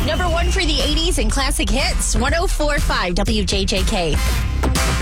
Number one for the 80s and classic hits, 104.5 WJJK.